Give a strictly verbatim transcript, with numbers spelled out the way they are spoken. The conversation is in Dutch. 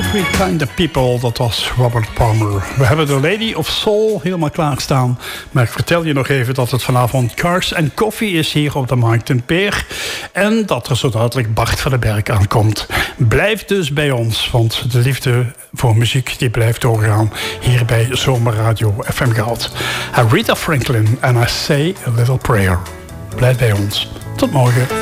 Three Kind of People, dat was Robert Palmer. We hebben de Lady of Soul helemaal klaarstaan. Maar ik vertel je nog even dat het vanavond Cars and Coffee is hier op de Markt in Peer. En dat er zo dadelijk Bart van den Berg aankomt. Blijf dus bij ons, want de liefde voor muziek die blijft doorgaan. Hier bij Zomerradio F M Goud. Rita Franklin en I Say a Little Prayer. Blijf bij ons. Tot morgen.